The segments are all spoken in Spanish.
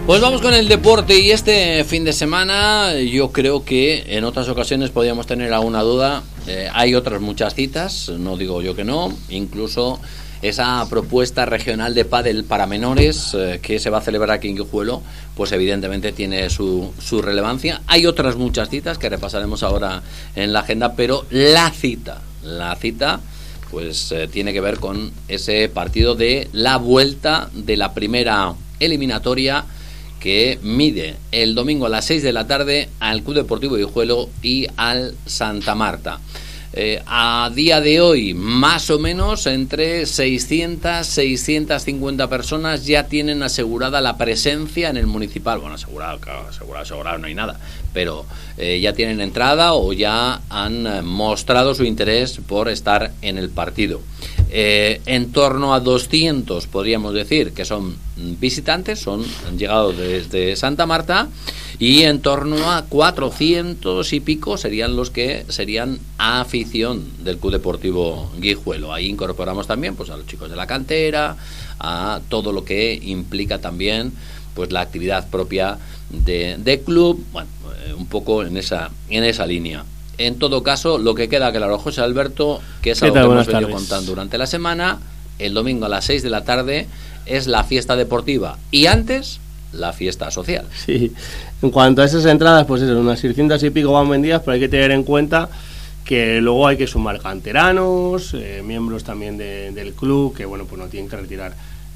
Pues vamos con el deporte, y este fin de semana yo creo que en otras ocasiones podíamos tener alguna duda. Hay otras muchas citas, no digo yo que no, incluso esa propuesta regional de pádel para menores que se va a celebrar aquí en Guijuelo, pues evidentemente tiene su relevancia. Hay otras muchas citas que repasaremos ahora en la agenda, pero la cita pues tiene que ver con ese partido de la vuelta de la primera eliminatoria que mide el domingo a las 6 de la tarde al Club Deportivo Guijuelo y al Santa Marta. A día de hoy, más o menos entre 650 personas ya tienen asegurada la presencia en el municipal. Bueno, asegurado no hay nada, pero ya tienen entrada o ya han mostrado su interés por estar en el partido. En torno a 200 podríamos decir que son visitantes, han llegado desde Santa Marta, y en torno a 400 y pico serían los que serían afición del Club Deportivo Guijuelo. Ahí incorporamos también pues a los chicos de la cantera, a todo lo que implica también pues la actividad propia de club, bueno, un poco en esa línea. En todo caso, lo que queda claro, José Alberto, que es algo que hemos venido contando durante la semana, el domingo a las 6 de la tarde es la fiesta deportiva y antes la fiesta social. Sí, en cuanto a esas entradas, pues eso, unas 600 y pico van vendidas, pero hay que tener en cuenta que luego hay que sumar canteranos, miembros también del club, que bueno, pues no tienen que retirar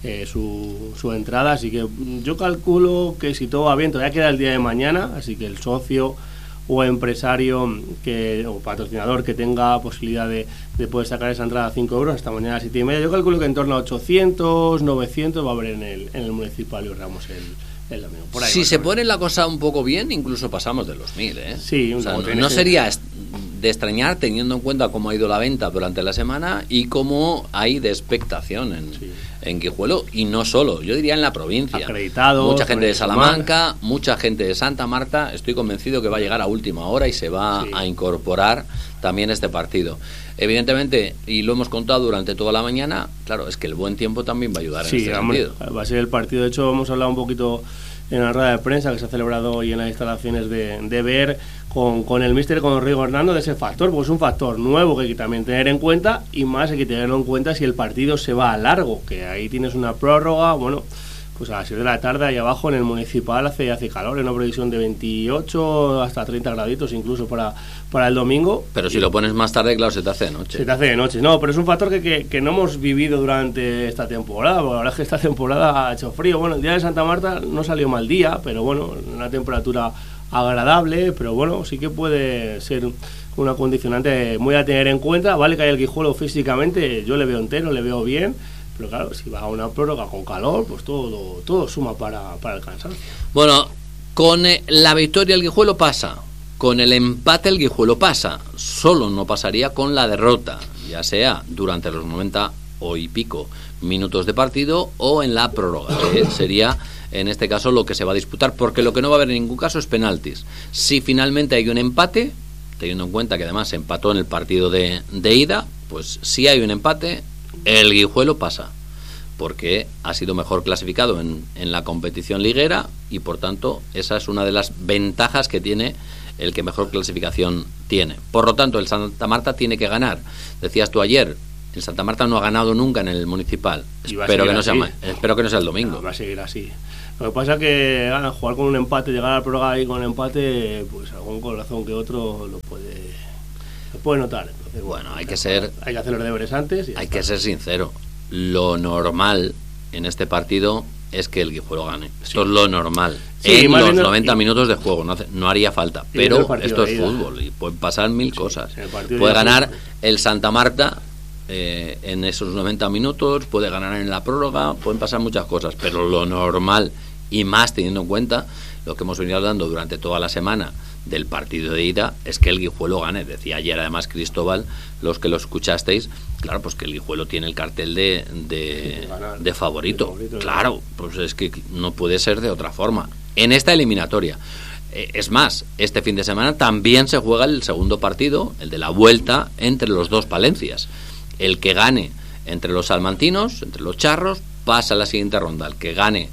su entrada, así que yo calculo que si todo va bien, todavía queda el día de mañana, así que el socio o empresario o patrocinador que tenga posibilidad de poder sacar esa entrada a 5 euros hasta mañana a las 7:30, yo calculo que en torno a 800, 900 va a haber en el municipal Luis Ramos el domingo. Por ahí si se pone la cosa un poco bien, incluso pasamos de los 1000, ¿eh? Sí, o sea, no sería de extrañar, teniendo en cuenta cómo ha ido la venta durante la semana y cómo hay de expectación en Guijuelo, y no solo, yo diría en la provincia. Acreditados, mucha gente de Salamanca, mucha gente de Santa Marta. Estoy convencido que va a llegar a última hora y se va a incorporar también este partido. Evidentemente, y lo hemos contado durante toda la mañana, claro, es que el buen tiempo también va a ayudar en este sentido. Va a ser el partido. De hecho, hemos hablado un poquito en la rueda de prensa que se ha celebrado hoy en las instalaciones de ver con el míster, con Rodrigo Hernando, de ese factor, porque es un factor nuevo que hay que también tener en cuenta, y más hay que tenerlo en cuenta si el partido se va a largo, que ahí tienes una prórroga. Bueno, pues a las 6 de la tarde ahí abajo en el municipal hace calor, en una previsión de 28 hasta 30 graditos incluso para el domingo. Pero si lo pones más tarde, claro, se te hace de noche. Se te hace de noche, no, pero es un factor que no hemos vivido durante esta temporada, porque la verdad es que esta temporada ha hecho frío. Bueno, el día de Santa Marta no salió mal día, pero bueno, una temperatura agradable, pero bueno, sí que puede ser una condicionante muy a tener en cuenta. Vale que hay el Guijuelo físicamente, yo le veo entero, le veo bien, pero claro, si va a una prórroga con calor, pues todo suma para el cansancio. Bueno, con la victoria el Guijuelo pasa, con el empate el Guijuelo pasa, solo no pasaría con la derrota, ya sea durante los 90 o y pico minutos de partido o en la prórroga, que sería en este caso lo que se va a disputar, porque lo que no va a haber en ningún caso es penaltis. Si finalmente hay un empate, teniendo en cuenta que además se empató en el partido de ida, pues si hay un empate, el Guijuelo pasa, porque ha sido mejor clasificado en la competición liguera, y por tanto esa es una de las ventajas que tiene el que mejor clasificación tiene. Por lo tanto, el Santa Marta tiene que ganar. Decías tú ayer, el Santa Marta no ha ganado nunca en el municipal. Espero que no sea el domingo. No, va a seguir así. Lo que pasa es que jugar con un empate, llegar a la prórroga ahí con un empate, pues algún corazón que otro lo puede notar. Entonces, bueno, hay que hacer los deberes antes. Hay que ser sincero. Lo normal en este partido es que el Guijuelo gane. Esto es lo normal. En los 90 minutos de juego no haría falta. Pero esto es fútbol y pueden pasar mil cosas. Puede ganar el Santa Marta en esos 90 minutos, puede ganar en la prórroga, pueden pasar muchas cosas, pero lo normal, y más teniendo en cuenta lo que hemos venido hablando durante toda la semana del partido de ida, es que el Guijuelo gane. Decía ayer además Cristóbal, los que lo escuchasteis, claro, pues que el Guijuelo tiene el cartel de favorito. Claro, pues es que no puede ser de otra forma en esta eliminatoria. Es más, este fin de semana también se juega el segundo partido, el de la vuelta entre los dos Palencias. El que gane entre los salmantinos, entre los charros, pasa a la siguiente ronda. El que gane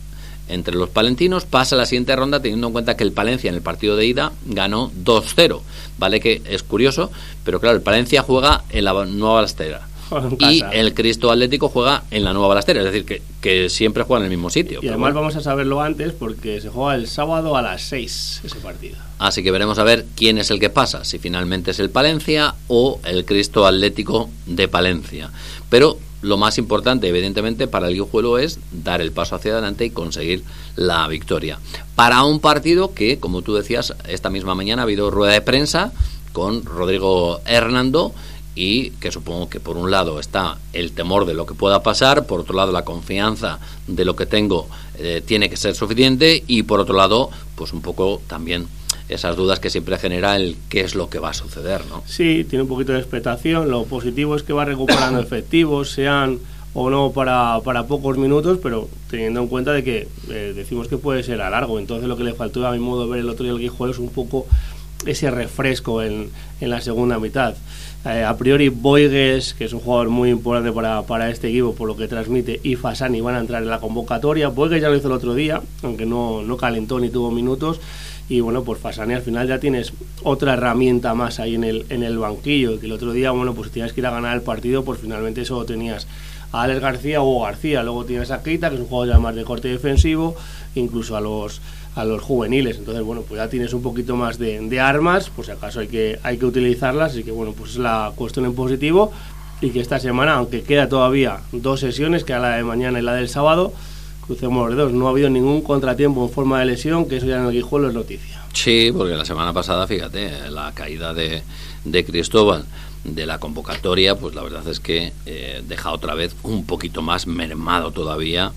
entre los palentinos, pasa a la siguiente ronda teniendo en cuenta que el Palencia en el partido de ida ganó 2-0, ¿vale? Que es curioso, pero claro, el Palencia juega en la Nueva Balastera y el Cristo Atlético juega en la Nueva Balastera, es decir, que siempre juegan en el mismo sitio. Y además vamos a saberlo antes porque se juega el sábado a las 6 ese partido. Así que veremos a ver quién es el que pasa, si finalmente es el Palencia o el Cristo Atlético de Palencia. Pero lo más importante, evidentemente, para el Guijuelo es dar el paso hacia adelante y conseguir la victoria. Para un partido que, como tú decías, esta misma mañana ha habido rueda de prensa con Rodrigo Hernando, y que supongo que por un lado está el temor de lo que pueda pasar, por otro lado la confianza de lo que tengo tiene que ser suficiente, y por otro lado pues un poco también esas dudas que siempre genera el qué es lo que va a suceder, ¿no? Sí, tiene un poquito de expectación. Lo positivo es que va recuperando efectivos, sean o no para pocos minutos, pero teniendo en cuenta de que decimos que puede ser a largo. Entonces lo que le faltó a mi modo de ver el otro día al Guijuelo es un poco ese refresco en la segunda mitad. A priori Boigues, que es un jugador muy importante para este equipo por lo que transmite, y Fasani van a entrar en la convocatoria. Boigues ya lo hizo el otro día, aunque no calentó ni tuvo minutos, y bueno, pues Fasani al final ya tienes otra herramienta más ahí en el banquillo, que el otro día, bueno, pues si tienes que ir a ganar el partido, pues finalmente solo tenías a Alex García o Hugo García, luego tienes a Keita, que es un jugador ya más de corte defensivo, incluso a los juveniles. Entonces, bueno, pues ya tienes un poquito más de armas, por si acaso hay que utilizarlas. Así que, bueno, pues es la cuestión en positivo, y que esta semana, aunque queda todavía 2 sesiones, que es la de mañana y la del sábado, crucemos los dedos, no ha habido ningún contratiempo en forma de lesión, que eso ya en el Guijuelo es noticia. Sí, porque la semana pasada, fíjate, la caída de Cristóbal de la convocatoria, pues la verdad es que deja otra vez un poquito más mermado todavía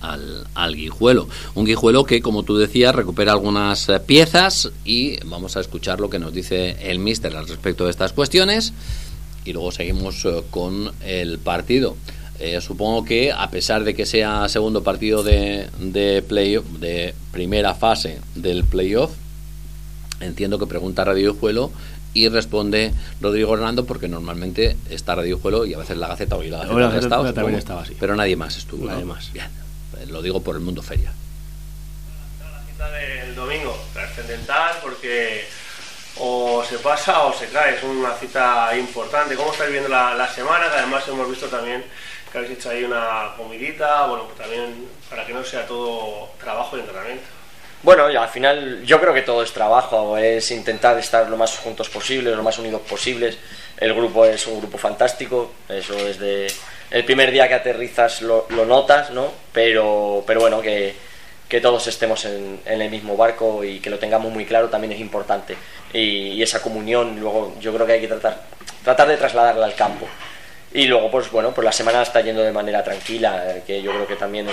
al Guijuelo. Un Guijuelo que, como tú decías, recupera algunas piezas, y vamos a escuchar lo que nos dice el míster al respecto de estas cuestiones, y luego seguimos con el partido. Supongo que, a pesar de que sea segundo partido de playoff, de primera fase del playoff, entiendo que pregunta Radio Guijuelo y responde Rodrigo Hernando, porque normalmente está Radio Guijuelo y a veces la Gaceta, hoy la Gaceta también estaba así, pero nadie más estuvo, nadie ¿no? más. Bien, lo digo por el mundo feria. La cita del domingo, trascendental, porque o se pasa o se cae, es una cita importante. ¿Cómo estáis viendo la semana? Que además hemos visto también que habéis hecho ahí una comidita, bueno, pues también para que no sea todo trabajo y entrenamiento. Bueno, y al final yo creo que todo es trabajo, es intentar estar lo más juntos posibles, lo más unidos posibles. El grupo es un grupo fantástico, eso desde el primer día que aterrizas lo notas, ¿no? Pero bueno, que todos estemos en el mismo barco y que lo tengamos muy claro también es importante. Y esa comunión luego yo creo que hay que tratar de trasladarla al campo. Y luego, pues bueno, pues la semana está yendo de manera tranquila, que yo creo que también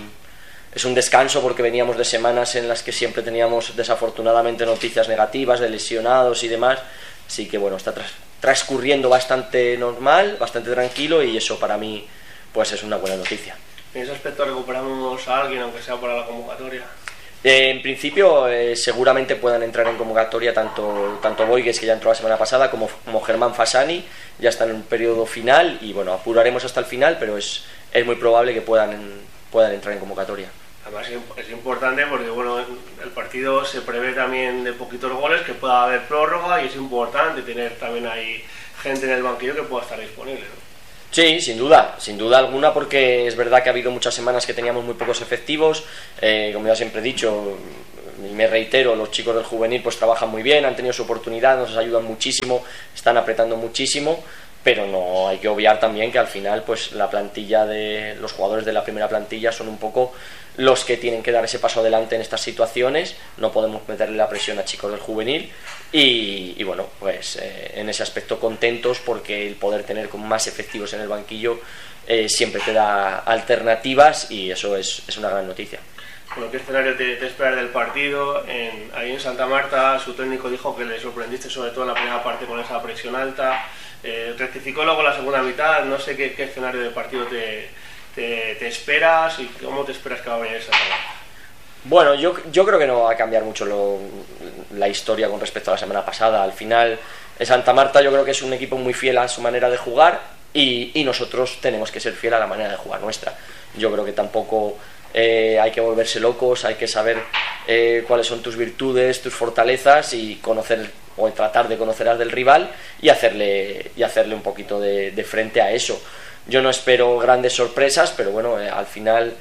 es un descanso, porque veníamos de semanas en las que siempre teníamos desafortunadamente noticias negativas de lesionados y demás. Así que bueno, está transcurriendo bastante normal, bastante tranquilo, y eso para mí pues es una buena noticia. En ese aspecto, ¿recuperamos a alguien, aunque sea para la convocatoria? En principio seguramente puedan entrar en convocatoria tanto Boigues, que ya entró la semana pasada, como Germán Fasani, ya está en un periodo final, y bueno, apuraremos hasta el final, pero es muy probable que puedan entrar en convocatoria. Además es importante porque bueno, el partido se prevé también de poquitos goles, que pueda haber prórroga, y es importante tener también ahí gente en el banquillo que pueda estar disponible, ¿no? Sí, sin duda alguna, porque es verdad que ha habido muchas semanas que teníamos muy pocos efectivos. Como ya siempre he dicho y me reitero, los chicos del juvenil pues trabajan muy bien, han tenido su oportunidad, nos ayudan muchísimo, están apretando muchísimo, pero no hay que obviar también que al final pues la plantilla de los jugadores de la primera plantilla son un poco los que tienen que dar ese paso adelante en estas situaciones. No podemos meterle la presión a chicos del juvenil, y bueno, pues en ese aspecto contentos, porque el poder tener con más efectivos en el banquillo siempre te da alternativas, y eso es una gran noticia. Bueno, ¿qué escenario te esperas del partido? Ahí en Santa Marta su técnico dijo que le sorprendiste sobre todo en la primera parte con esa presión alta, rectificó luego la segunda mitad. No sé qué escenario de partido te esperas, y cómo te esperas que va a venir Santa Marta. Bueno, yo creo que no va a cambiar mucho la historia con respecto a la semana pasada. Al final, Santa Marta yo creo que es un equipo muy fiel a su manera de jugar, y nosotros tenemos que ser fiel a la manera de jugar nuestra. Yo creo que tampoco hay que volverse locos, hay que saber cuáles son tus virtudes, tus fortalezas y conocer o tratar de conocer al del rival y hacerle un poquito de frente a eso. Yo no espero grandes sorpresas, pero bueno, al final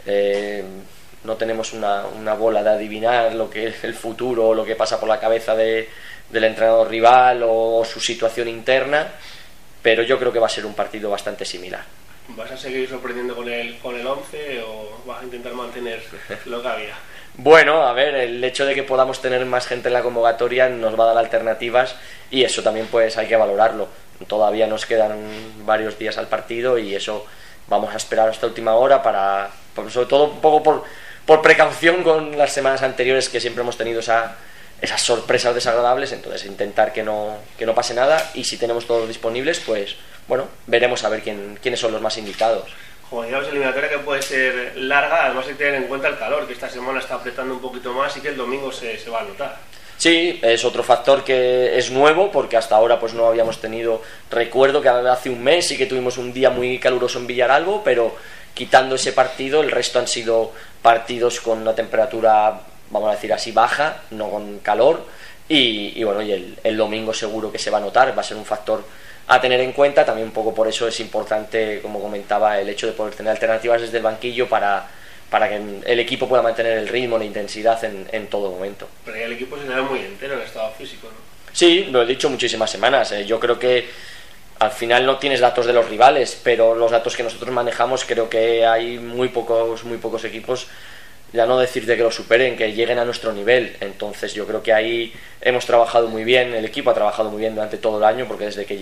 no tenemos una bola de adivinar lo que es el futuro o lo que pasa por la cabeza del entrenador rival o su situación interna, pero yo creo que va a ser un partido bastante similar. ¿Vas a seguir sorprendiendo con el 11 o vas a intentar mantener lo que había? Bueno, a ver, el hecho de que podamos tener más gente en la convocatoria nos va a dar alternativas y eso también pues hay que valorarlo. Todavía nos quedan varios días al partido y eso vamos a esperar hasta última hora sobre todo un poco por precaución con las semanas anteriores, que siempre hemos tenido esas sorpresas desagradables. Entonces intentar que no pase nada, y si tenemos todos disponibles pues bueno, veremos a ver quiénes son los más indicados. Como digamos, eliminatoria que puede ser larga, además hay que tener en cuenta el calor, que esta semana está apretando un poquito más y que el domingo se va a notar. Sí, es otro factor que es nuevo, porque hasta ahora pues no habíamos tenido. Recuerdo que hace un mes sí que tuvimos un día muy caluroso en Villaralbo, pero quitando ese partido, el resto han sido partidos con una temperatura, vamos a decir así, baja, no con calor, y bueno, y el domingo seguro que se va a notar, va a ser un factor a tener en cuenta. También un poco por eso es importante, como comentaba, el hecho de poder tener alternativas desde el banquillo para que el equipo pueda mantener el ritmo, la intensidad en todo momento. Pero ya el equipo se ve muy entero en estado físico, ¿no? Sí, lo he dicho muchísimas semanas. Yo creo que al final no tienes datos de los rivales, pero los datos que nosotros manejamos, creo que hay muy pocos equipos, ya no decirte que lo superen, que lleguen a nuestro nivel. Entonces yo creo que ahí hemos trabajado muy bien, el equipo ha trabajado muy bien durante todo el año, porque desde que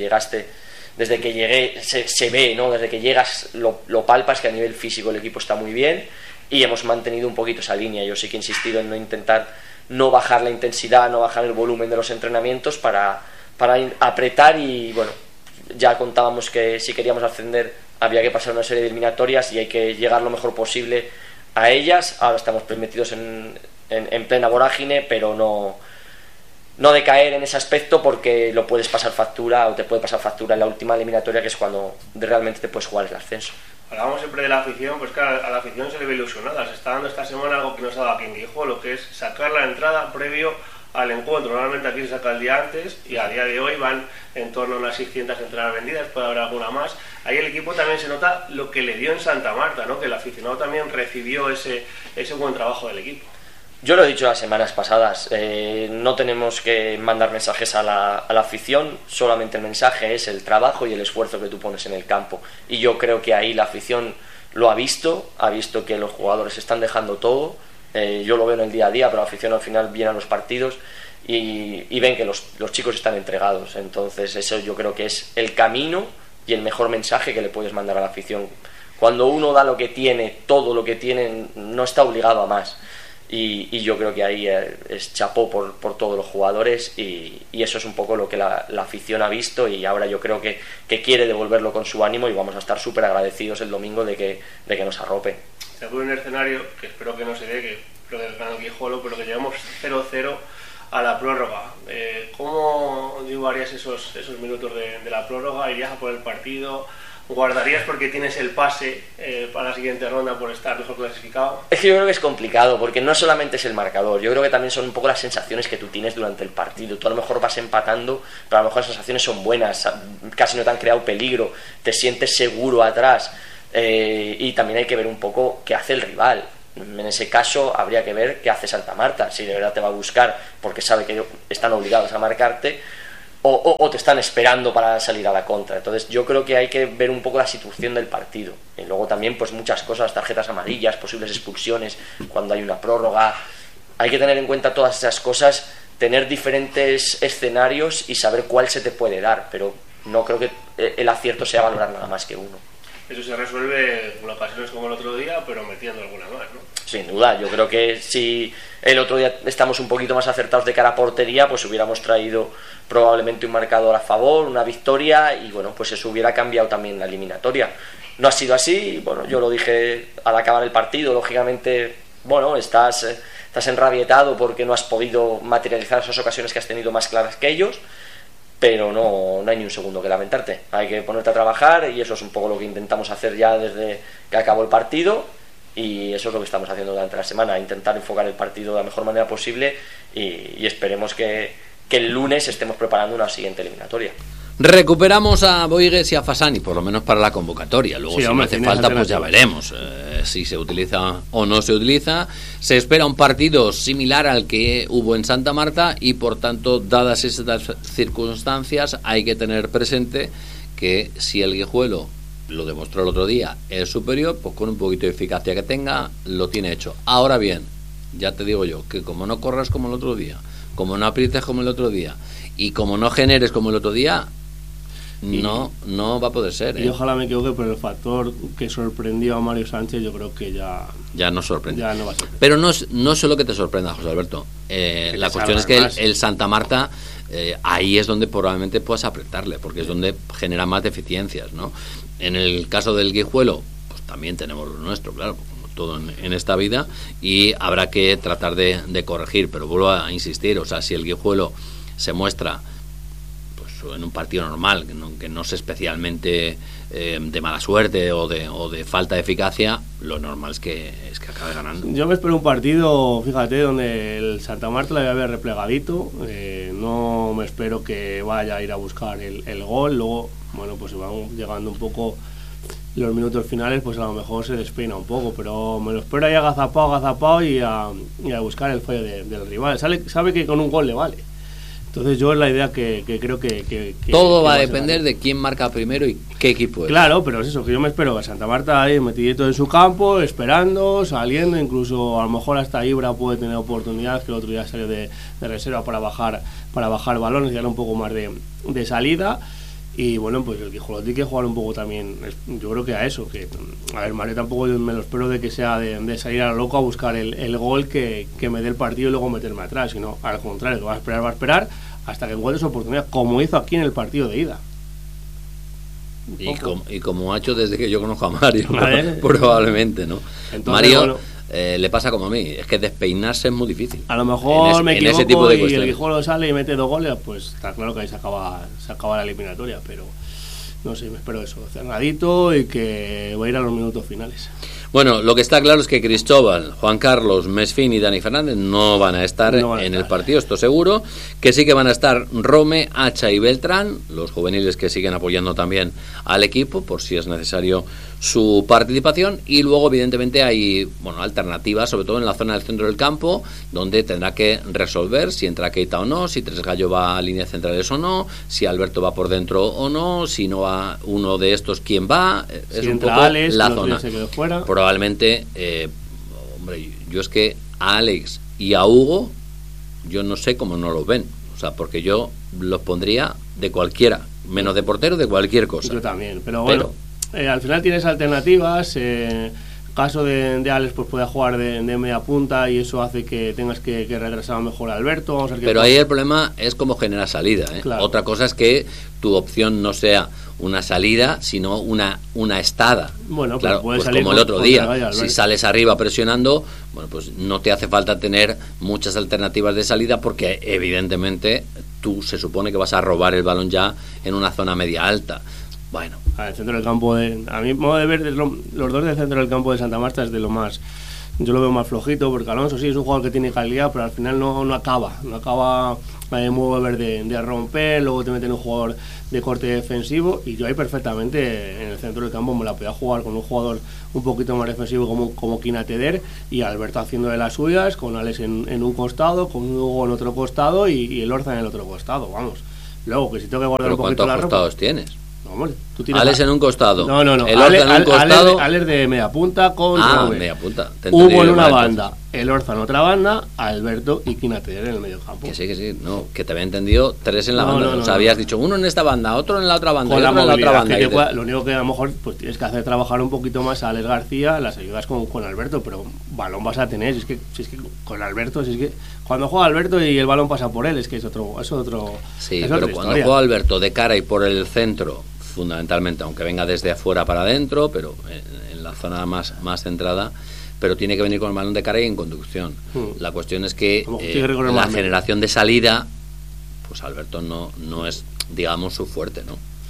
llegué se ve, ¿no? Desde que llegas lo palpas, que a nivel físico el equipo está muy bien, y hemos mantenido un poquito esa línea. Yo sí que he insistido en no bajar la intensidad, no bajar el volumen de los entrenamientos para apretar, y bueno, ya contábamos que si queríamos ascender había que pasar una serie de eliminatorias y hay que llegar lo mejor posible a ellas. Ahora estamos metidos en plena vorágine, pero no decaer en ese aspecto, porque lo puedes pasar factura, o te puede pasar factura en la última eliminatoria, que es cuando realmente te puedes jugar el ascenso. Hablábamos siempre de la afición, pues claro, a la afición se le ve ilusionada. Se está dando esta semana algo que nos ha dado aquí en Guijuelo, lo que es sacar la entrada previo al encuentro. Normalmente aquí se saca el día antes, y a día de hoy van en torno a unas 600 entradas vendidas, puede haber alguna más. Ahí el equipo también se nota lo que le dio en Santa Marta, ¿no? Que el aficionado también recibió ese buen trabajo del equipo. Yo lo he dicho las semanas pasadas, no tenemos que mandar mensajes a la afición, solamente el mensaje es el trabajo y el esfuerzo que tú pones en el campo, y yo creo que ahí la afición lo ha visto que los jugadores están dejando todo. Yo lo veo en el día a día, pero la afición al final viene a los partidos y ven que los chicos están entregados. Entonces eso yo creo que es el camino y el mejor mensaje que le puedes mandar a la afición. Cuando uno da lo que tiene, todo lo que tiene, no está obligado a más. Y yo creo que ahí es chapó por todos los jugadores, y eso es un poco lo que la afición ha visto, y ahora yo creo que quiere devolverlo con su ánimo, y vamos a estar súper agradecidos el domingo de que nos arropen. Se abre un escenario que espero que no se dé, que creo que gana el Guijuelo, pero que llevamos 0-0 a la prórroga. ¿Cómo llevarías esos minutos de la prórroga? ¿Irías a por el partido? ¿Guardarías porque tienes el pase para la siguiente ronda por estar mejor clasificado? Es que yo creo que es complicado, porque no solamente es el marcador, yo creo que también son un poco las sensaciones que tú tienes durante el partido. Tú a lo mejor vas empatando, pero a lo mejor las sensaciones son buenas, casi no te han creado peligro, te sientes seguro atrás, y también hay que ver un poco qué hace el rival. En ese caso habría que ver qué hace Santa Marta, si de verdad te va a buscar porque sabe que están obligados a marcarte, o te están esperando para salir a la contra. Entonces yo creo que hay que ver un poco la situación del partido, y luego también pues muchas cosas, tarjetas amarillas, posibles expulsiones cuando hay una prórroga. Hay que tener en cuenta todas esas cosas, tener diferentes escenarios y saber cuál se te puede dar, pero no creo que el acierto sea valorar nada más que uno. Eso se resuelve con ocasiones como el otro día, pero metiendo alguna más, ¿no? Sin duda, yo creo que si el otro día estamos un poquito más acertados de cara a portería, pues hubiéramos traído probablemente un marcador a favor, una victoria, y bueno, pues eso hubiera cambiado también la eliminatoria. No ha sido así, bueno, yo lo dije al acabar el partido, lógicamente, bueno, estás enrabietado porque no has podido materializar esas ocasiones que has tenido más claras que ellos, pero no hay ni un segundo que lamentarte. Hay que ponerte a trabajar, y eso es un poco lo que intentamos hacer ya desde que acabó el partido, y eso es lo que estamos haciendo durante la semana, intentar enfocar el partido de la mejor manera posible y esperemos que el lunes estemos preparando una siguiente eliminatoria. Recuperamos a Boigues y a Fasani, por lo menos para la convocatoria. Luego, sí, si hombre, no hace falta, pues ya veremos si se utiliza o no se utiliza. Se espera un partido similar al que hubo en Santa Marta y, por tanto, dadas estas circunstancias, hay que tener presente que si el Guijuelo, lo demostró el otro día, es superior, pues con un poquito de eficacia que tenga, lo tiene hecho. Ahora bien, ya te digo yo, que como no corras como el otro día, como no aprietes como el otro día y como no generes como el otro día, no va a poder ser. Y ojalá me equivoque, pero el factor que sorprendió a Mario Sánchez, yo creo que ya no sorprende. Ya no va a sorprender. Pero no solo que te sorprenda, José Alberto. La cuestión es que el Santa Marta, ahí es donde probablemente puedas apretarle, porque es donde genera más deficiencias, ¿no? En el caso del Guijuelo, pues también tenemos lo nuestro, claro, como todo en esta vida, y habrá que tratar de corregir, pero vuelvo a insistir, o sea, si el Guijuelo se muestra en un partido normal, que no es especialmente de mala suerte o de falta de eficacia, lo normal es que acabe ganando. Yo me espero un partido, fíjate, donde el Santa Marta la voy a ver replegadito, no me espero que vaya a ir a buscar el gol, luego, bueno, pues si van llegando un poco los minutos finales, pues a lo mejor se despeina un poco, pero me lo espero ahí agazapado y a buscar el fallo del rival. Sabe que con un gol le vale. Entonces yo es la idea que creo que todo va a depender de quién marca primero y qué equipo es. Claro, pero es eso, que yo me espero a Santa Marta ahí metidito en su campo, esperando, saliendo, incluso a lo mejor hasta Ibra puede tener oportunidad, que el otro día salió de reserva para bajar balones y darle un poco más de salida. Y bueno, pues el Guijuelo tiene que jugar un poco también, yo creo que a eso, que a ver, Mario tampoco me lo espero de que sea de salir a lo loco a buscar el gol que me dé el partido y luego meterme atrás, sino al contrario, que va a esperar hasta que encuentre su oportunidad, como hizo aquí en el partido de ida. Y como ha hecho desde que yo conozco a Mario, probablemente, ¿no? Entonces, Mario, bueno, le pasa como a mí, es que despeinarse es muy difícil. A lo mejor me equivoco ese tipo de y cuestiones. el Guijuelo sale y mete 2 goles, pues está claro que ahí se acaba la eliminatoria, pero no sé, me espero eso, cerradito y que voy a ir a los minutos finales. Bueno, lo que está claro es que Cristóbal, Juan Carlos, Mesfín y Dani Fernández no van a estar en el partido, esto seguro. Que sí que van a estar Rome, Hacha y Beltrán, los juveniles que siguen apoyando también al equipo por si es necesario su participación. Y luego evidentemente hay alternativas, sobre todo en la zona del centro del campo, donde tendrá que resolver si entra Keita o no, si Tres Gallo va a líneas centrales o no, si Alberto va por dentro o no, si no va uno de estos, quién va. Si es un poco Alex, la zona. se quedó fuera. Probablemente, yo es que a Alex y a Hugo, yo no sé cómo no los ven. O sea, porque yo los pondría de cualquiera, menos de portero, de cualquier cosa. Yo también, pero bueno, al final tienes alternativas. Caso de Alex, pues puede jugar de media punta y eso hace que tengas que regresar mejor a Alberto. Vamos a ver pero ahí el problema es cómo genera salida, ¿eh? Claro. Otra cosa es que tu opción no sea una salida, sino una estada. Bueno, claro, puede pues salir como el otro día, si Alberto. sales arriba presionando, bueno, pues no te hace falta tener muchas alternativas de salida porque evidentemente tú se supone que vas a robar el balón ya en una zona media alta. Bueno, el centro del campo a mi modo de ver, los dos del centro del campo de Santa Marta es de lo más, yo lo veo más flojito, porque Alonso sí es un jugador que tiene calidad, pero al final no acaba a mi modo de ver de romper, luego te meten un jugador de corte defensivo, y yo ahí perfectamente en el centro del campo me la podía jugar con un jugador un poquito más defensivo como Kina Teder, y Alberto haciendo de las suyas, con Alex en un costado, con Hugo en otro costado y el Orza en el otro costado, vamos. Luego que si tengo que guardar pero un poquito la ropa. ¿cuántos costados tienes? Hombre, tú tienes Alex en un costado. No. El Orza en un costado. Alex de media punta con media punta. Hugo en una banda, el Orza en otra banda, Alberto y Kina Teder en el medio campo. Que sí. No, que te había entendido 3 en la banda. No, o sea, habías dicho uno en esta banda, otro en la otra banda, con y otro en la otra banda. Lo único que a lo mejor pues tienes que hacer trabajar un poquito más a Alex García, las ayudas con Alberto, pero balón vas a tener. Si es que con Alberto, si es que cuando juega Alberto y el balón pasa por él, es que es otro. Sí, pero cuando juega Alberto de cara y por el centro, fundamentalmente, aunque venga desde afuera para adentro, pero en la zona más centrada, pero tiene que venir con el balón de cara y en conducción. La cuestión es que la generación de salida, pues Alberto no es, digamos, su fuerte, ¿no?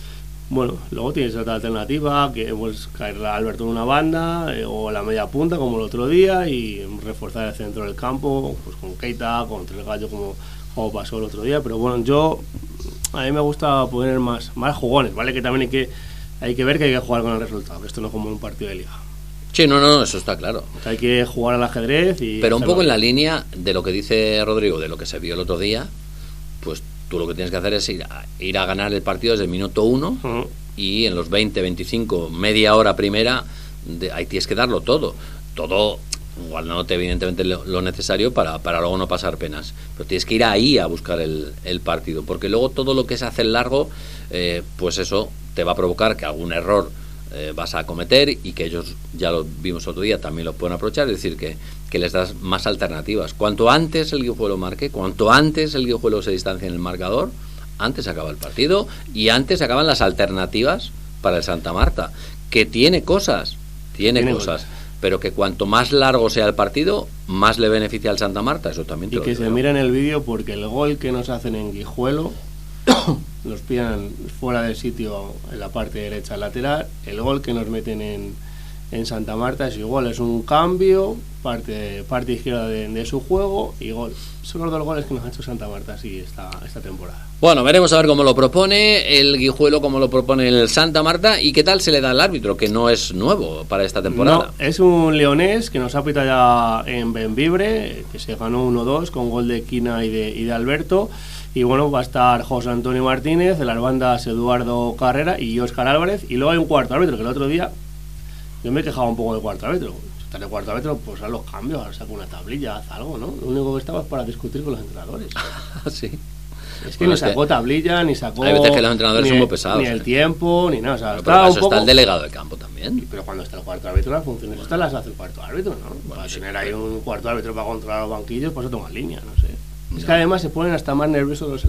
Bueno, luego tienes otra alternativa, que pues caer a Alberto en una banda, o la media punta como el otro día, y reforzar el centro del campo, pues con Keita, con Tres Gallos como pasó el otro día. Pero bueno, a mí me gusta poner más jugones, ¿vale? Que también hay que ver que hay que jugar con el resultado, que esto no es como un partido de liga. Sí, no, eso está claro. O sea, hay que jugar al ajedrez y... Pero un poco en la línea de lo que dice Rodrigo, de lo que se vio el otro día, pues tú lo que tienes que hacer es ir a ganar el partido desde el minuto 1 y en los 20, 25, media hora primera, ahí tienes que darlo todo. Todo, igual no evidentemente lo necesario para luego no pasar penas, pero tienes que ir ahí a buscar el partido, porque luego todo lo que se hace largo, pues eso te va a provocar que algún error vas a cometer y que ellos, ya lo vimos otro día, también lo pueden aprovechar, es decir, que les das más alternativas. Cuanto antes el Guijuelo marque, cuanto antes el Guijuelo se distancia en el marcador, antes se acaba el partido y antes se acaban las alternativas para el Santa Marta, que tiene cosas, pero que cuanto más largo sea el partido, más le beneficia al Santa Marta, eso también te lo digo. Y que se mira en el vídeo, porque el gol que nos hacen en Guijuelo nos pillan fuera del sitio en la parte derecha lateral. El gol que nos meten en Santa Marta es igual, es un cambio, parte izquierda de su juego y gol. Son los dos goles que nos ha hecho Santa Marta así esta temporada. Bueno, veremos a ver cómo lo propone el Guijuelo, cómo lo propone el Santa Marta y qué tal se le da al árbitro, que no es nuevo para esta temporada. No, es un leonés que nos ha pitado ya en Bembibre, que se ganó 1-2 con gol de Quina y de Alberto. Y bueno, va a estar José Antonio Martínez, de las bandas Eduardo Carrera y Óscar Álvarez. Y luego hay un cuarto árbitro, que el otro día yo me he quejado un poco del cuarto árbitro. Si está en el cuarto árbitro, pues haz los cambios, saca una tablilla, haz algo, ¿no? Lo único que estaba es para discutir con los entrenadores. Sí. Es que ni sacó tablilla, ni sacó... Hay veces que los entrenadores son muy pesados. Ni el tiempo, ni nada. O sea, pero para eso está el delegado de campo también. Pero cuando está el cuarto árbitro, las funciones estas las hace el cuarto árbitro, ¿no? Bueno, para tener ahí un cuarto árbitro para controlar los banquillos, pues eso toma línea, no sé. Es que además se ponen hasta más nerviosos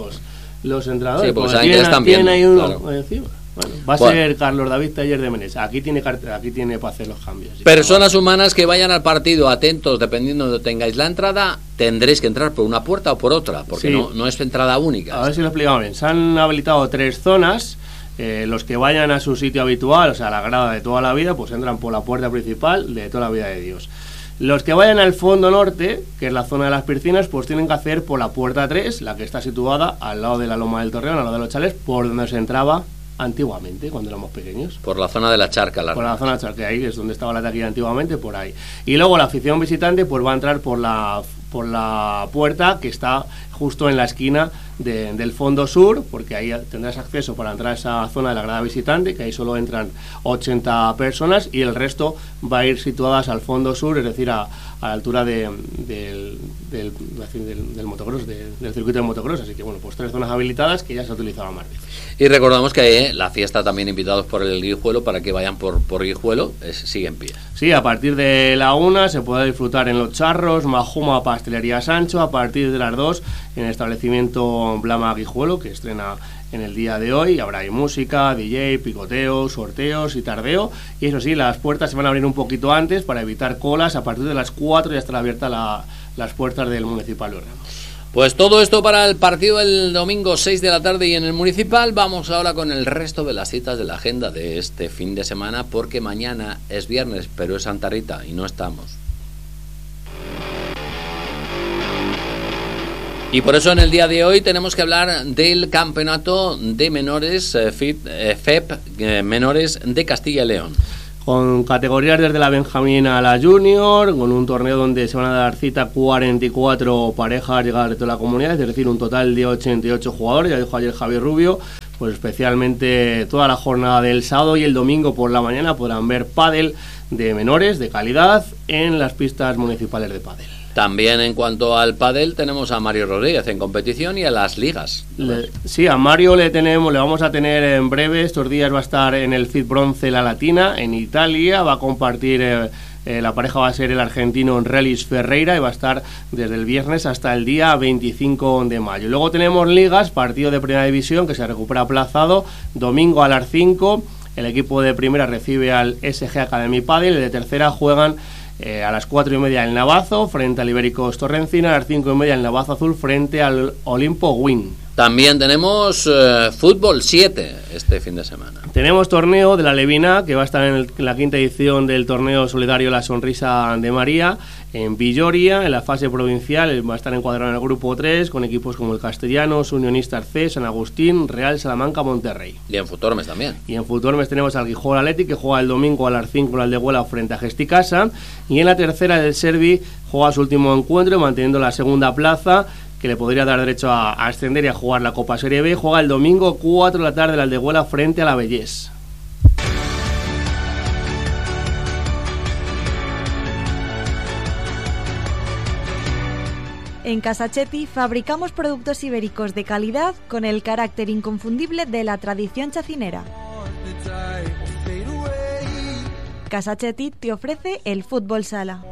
los entrenadores. Sí, porque saben que ya están viendo, ahí uno claro. encima. Bueno, va a ser Carlos David Taller de Menés. Aquí tiene para hacer los cambios. Personas humanas que vayan al partido atentos, dependiendo de donde tengáis la entrada, tendréis que entrar por una puerta o por otra, porque sí. no es entrada única. A ver si lo explicamos bien. Se han habilitado 3 zonas. Los que vayan a su sitio habitual, o sea, la grada de toda la vida, pues entran por la puerta principal de toda la vida de Dios. Los que vayan al fondo norte, que es la zona de las piscinas, pues tienen que hacer por la puerta 3, la que está situada al lado de la Loma del Torreón, al lado de los chales, por donde se entraba antiguamente, cuando éramos pequeños. Por la zona de la charca. Por la zona de la charca, ahí es donde estaba la taquilla antiguamente, por ahí. Y luego la afición visitante pues va a entrar por la puerta que está justo en la esquina del fondo sur, porque ahí tendrás acceso para entrar a esa zona de la grada visitante, que ahí solo entran 80 personas y el resto va a ir situadas al fondo sur, es decir, a la altura del motocross, del circuito de motocross. Así que bueno, pues 3 zonas habilitadas que ya se utilizaban más veces. Y recordamos que la fiesta también invitados por el Guijuelo, para que vayan por Guijuelo, sigue en pie. Sí, a partir de la 1 se puede disfrutar en Los Charros, Majoma Pastelería Sancho, a partir de las 2 en el establecimiento Blama Guijuelo, que estrena en el día de hoy. Habrá ahí música, DJ, picoteos, sorteos y tardeo. Y eso sí, las puertas se van a abrir un poquito antes para evitar colas. A partir de las 4 ya estarán abiertas las puertas del Municipal de Orrego. Pues todo esto para el partido el domingo 6 de la tarde y en el Municipal. Vamos ahora con el resto de las citas de la agenda de este fin de semana, porque mañana es viernes, pero es Santa Rita y no estamos. Y por eso en el día de hoy tenemos que hablar del campeonato de menores FEP menores de Castilla y León. Con categorías desde la Benjamina a la Junior, con un torneo donde se van a dar cita 44 parejas llegadas de toda la comunidad, es decir, un total de 88 jugadores, ya dijo ayer Javier Rubio. Pues especialmente toda la jornada del sábado y el domingo por la mañana podrán ver pádel de menores de calidad en las pistas municipales de pádel. También en cuanto al pádel tenemos a Mario Rodríguez en competición y a las ligas. Sí, a Mario le vamos a tener en breve. Estos días va a estar en el FIT Bronce La Latina en Italia, va a compartir la pareja, va a ser el argentino Relis Ferreira, y va a estar desde el viernes hasta el día 25 de mayo. Luego tenemos ligas, partido de primera división que se recupera aplazado, domingo a las 5 el equipo de primera recibe al SG Academy Padel, y de tercera juegan a las 4:30 el Navazo frente al Ibéricos Torrencina, a las 5:30 el Navazo Azul frente al Olimpo Win. También tenemos fútbol 7 este fin de semana. Tenemos torneo de la Levina, que va a estar en la quinta edición del torneo solidario La Sonrisa de María, en Villoria, en la fase provincial. Va a estar encuadrado en el grupo 3, con equipos como el Castellanos, Unionistas C, San Agustín, Real Salamanca, Monterrey. Y en Futormes también. Y en Futormes tenemos al Guijol Athletic, que juega el domingo a las 5 con el de Huela frente a Gesticasa. Y en la tercera, el Servi juega su último encuentro, manteniendo la segunda plaza, que le podría dar derecho a ascender y a jugar la Copa Serie B. Juega el domingo 4 de la tarde el Aldehuela frente a la Bellés. En Casachetti fabricamos productos ibéricos de calidad con el carácter inconfundible de la tradición chacinera. Casachetti te ofrece el fútbol sala.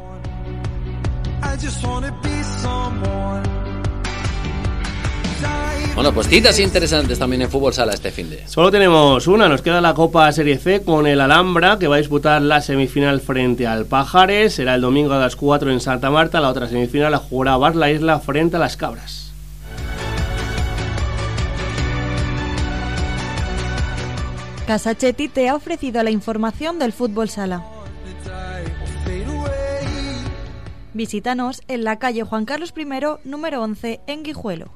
Bueno, pues citas interesantes también en fútbol sala este fin de. Solo tenemos una, nos queda la Copa Serie C con el Alhambra, que va a disputar la semifinal frente al Pajares. Será el domingo a las 4 en Santa Marta. La otra semifinal la jugará Bar la Isla frente a las Cabras. Casachetti te ha ofrecido la información del fútbol sala. Visítanos en la calle Juan Carlos I, número 11, en Guijuelo.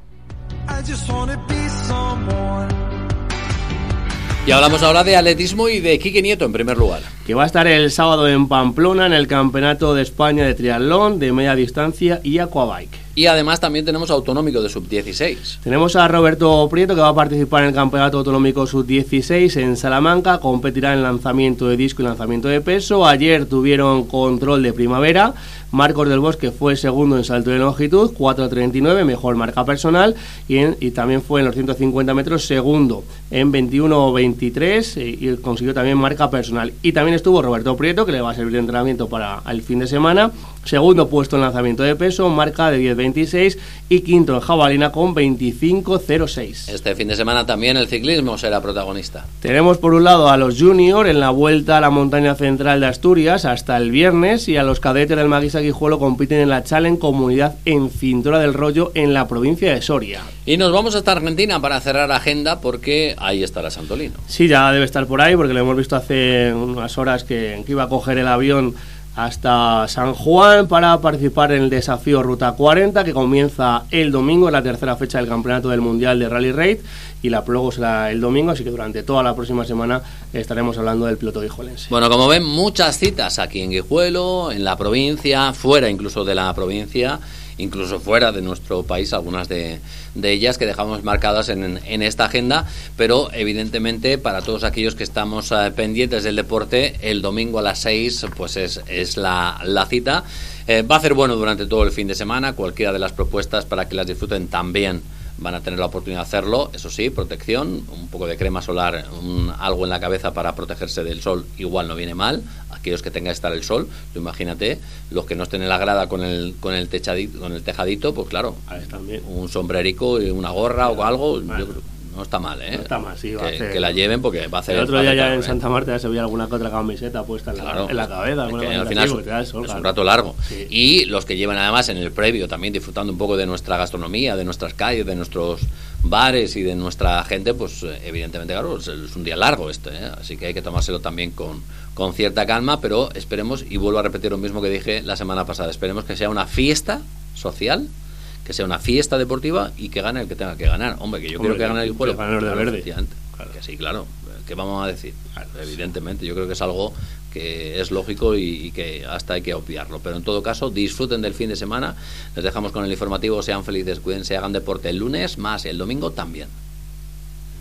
Y hablamos ahora de atletismo y de Quique Nieto en primer lugar. Que va a estar el sábado en Pamplona en el Campeonato de España de Triatlón, de media distancia y aquabike. Y además también tenemos autonómico de sub-16. Tenemos a Roberto Prieto, que va a participar en el Campeonato Autonómico Sub-16 en Salamanca. Competirá en lanzamiento de disco y lanzamiento de peso. Ayer tuvieron control de primavera. Marcos del Bosque fue segundo en salto de longitud, 4.39, mejor marca personal. Y también fue en los 150 metros segundo en 21.23 y consiguió también marca personal. Y también estuvo Roberto Prieto, que le va a servir de entrenamiento para el fin de semana. Segundo puesto en lanzamiento de peso, marca de 10.26, y quinto en jabalina con 25.06. Este fin de semana también el ciclismo será protagonista. Tenemos por un lado a los junior en la Vuelta a la Montaña Central de Asturias hasta el viernes, y a los cadetes del Maguisa Guijuelo compiten en la Challenge Comunidad en Cintura del Rollo en la provincia de Soria. Y nos vamos hasta Argentina para cerrar agenda, porque ahí estará Santolino. Sí, ya debe estar por ahí, porque lo hemos visto hace unas horas que iba a coger el avión hasta San Juan para participar en el desafío Ruta 40, que comienza el domingo, en la tercera fecha del Campeonato del Mundial de Rally Raid, y la prólogo será el domingo, así que durante toda la próxima semana estaremos hablando del piloto guijuelense. Bueno, como ven, muchas citas aquí en Guijuelo, en la provincia, fuera incluso de la provincia, incluso fuera de nuestro país, algunas de ellas que dejamos marcadas en esta agenda, pero evidentemente para todos aquellos que estamos pendientes del deporte, el domingo a las 6 pues es la cita. Va a ser bueno durante todo el fin de semana. Cualquiera de las propuestas para que las disfruten también van a tener la oportunidad de hacerlo. Eso sí, protección, un poco de crema solar, algo en la cabeza para protegerse del sol, igual no viene mal. Aquellos que tengan que estar el sol, tú imagínate, los que no estén en la grada con el tejadito, pues claro, un sombrerico y una gorra o algo, yo creo, no está mal, ¿eh? No está mal, sí, que la lleven, porque va a hacer. El otro día ya en Santa Marta ya se veía alguna que otra camiseta puesta en la cabeza. Que al final es un rato largo. Sí. Y los que llevan además en el previo también disfrutando un poco de nuestra gastronomía, de nuestras calles, de nuestros bares y de nuestra gente, pues evidentemente, claro, es un día largo así que hay que tomárselo también con cierta calma, pero esperemos, y vuelvo a repetir lo mismo que dije la semana pasada, esperemos que sea una fiesta social, que sea una fiesta deportiva y que gane el que tenga que ganar. Hombre, que yo quiero que gane el Guijuelo. De verde. Claro. Que sí, claro. ¿Qué vamos a decir? Claro, evidentemente, yo creo que es algo que es lógico y que hasta hay que obviarlo. Pero en todo caso, disfruten del fin de semana. Les dejamos con el informativo. Sean felices, cuídense, hagan deporte el lunes más y el domingo también.